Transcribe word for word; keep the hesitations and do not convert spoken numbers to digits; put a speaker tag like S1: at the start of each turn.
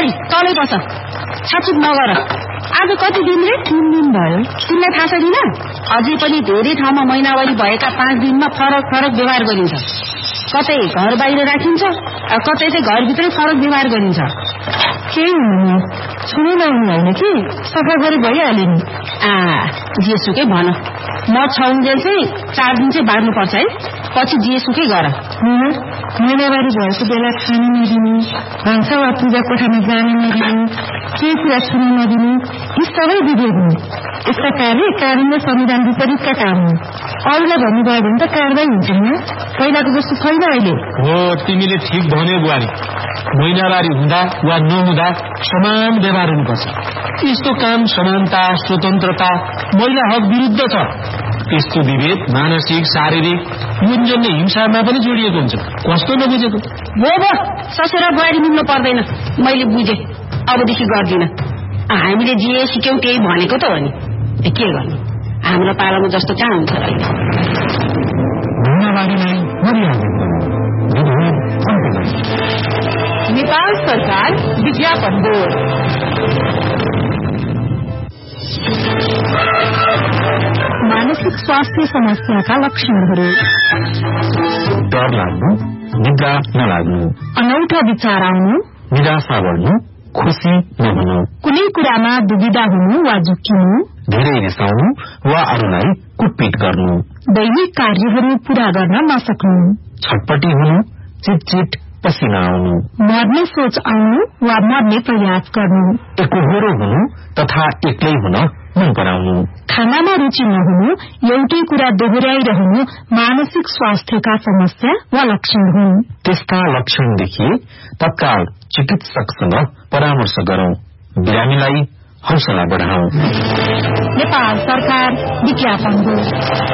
S1: बुहारी तलै बस, छाचुक नगर। आज कति दिन रे?
S2: तीन दिन भयो।
S1: तिमीलाई थाहा छैन? अझै पनि धेरै ठाउँमा महिनावारी भएका पाँच दिनमा फरक फरक व्यवहार गरिन्छ। कतै घर बाहिर राखिन्छ, कतै चाहिँ घरभित्रै फरक व्यवहार गरिन्छ।
S2: केही हुनु छुनु नहुनु होइन कि सफा गरी भइहाल्यो नि।
S1: आ जेसुकै भन, म छाउन्जेल चाहिँ चार दिन चाहिँ बार्नुपर्छ है, पछि जेसुकै गर।
S2: महिनावारी भएको बेला खानु नदिनु, भान्सा वा पूजा कोठामा जानु नदिनु, केही कुरा छुनु नदिनु, यी सबै विधेयक हुन्। यसका कार्य कानून र संविधान विपरीतका काम हुन्। अरूलाई भन्नुभयो भने त कारवाही हुन्छ नि, पहिलाको जस्तो छैन अहिले।
S3: हो, तिमीले ठिक भन्यौ बुहारी। महिनावारी हुँदा वा नहुँदा समान व्यवहार हुनुपर्छ। यस्तो काम समानता, स्वतन्त्रता, महिला हक विरुद्ध छ। यस्तो विभेद मानसिक, शारीरिक, युनजन्य हिंसामा पनि जोडिएको हुन्छ। कस्तो नबुझेको?
S1: हो भो, ससुरा बुहारी मिल्नु पर्दैन। मैले बुझेँ, अबदेखि गर्दिन। हामीले जे सिक्यौं त्यही भनेको त हो नि, के गर्नु? हाम्रो पालामा जस्तो कहाँ हुन्छ र?
S4: नेपाल सरकार विज्ञापन बोर्ड।
S2: मानसिक स्वास्थ्य समस्याका लक्षणहरू:
S5: डर लाग्नु, निद्रा नलाग्नु,
S2: अनौठा विचार आउनु,
S5: निराशा बढ्नु, खुशी नहुनु,
S2: कुनै कुरामा दुविधा हुनु वा झुक्किनु,
S5: धेरै रिसाउनु वा अरूलाई कुटपिट गर्नु,
S2: दैनिक कार्यहरू पूरा गर्न नसक्नु,
S5: छटपटी हुनु, चिटचिट पसिना आउनु,
S2: मर्ने सोच आउनु वा मर्ने प्रयास गर्नु,
S5: एकोहोरो हुनु तथा एक्लै हुन मन पराउनु,
S2: खानामा रुचि नहुनु, एउटै कुरा दोहोर्याइरहनु मानसिक स्वास्थ्यका समस्या वा लक्षण हुन्।
S5: त्यस्ता लक्षण देखिए तत्काल चिकित्सकसँग परामर्श गरौं, बिरामीलाई हौसला बढाऊ।
S2: नेपाल सरकार विज्ञापन बोर्ड।